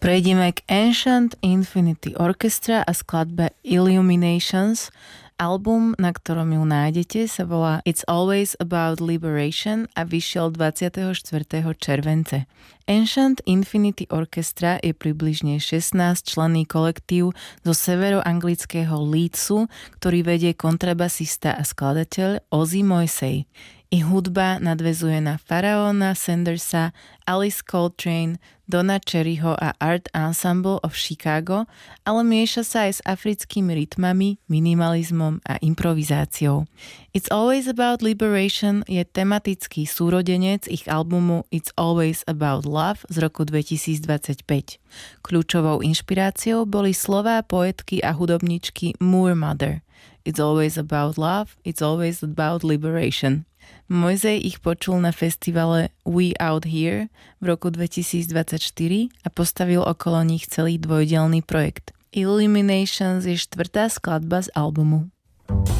Prejdeme k Ancient Infinity Orchestra a skladbe Illuminations. Album, na ktorom ju nájdete, sa volá It's Always About Liberation a vyšiel 24. července. Ancient Infinity Orchestra je približne 16-členný kolektív zo severoanglického Leedsu, ktorý vedie kontrabasista a skladateľ Ozzy Moisey. Ich hudba nadväzuje na Faraona Sandersa, Alice Coltrane, Donna Cherryho a Art Ensemble of Chicago, ale mieša sa aj s africkými rytmami, minimalizmom a improvizáciou. It's Always About Liberation je tematický súrodenec ich albumu It's Always About Love z roku 2025. Kľúčovou inšpiráciou boli slová poetky a hudobničky Moore Mother. It's always about love, it's always about liberation. Moisey ich počul na festivale We Out Here v roku 2024 a postavil okolo nich celý dvojdielny projekt. Illuminations je štvrtá skladba z albumu.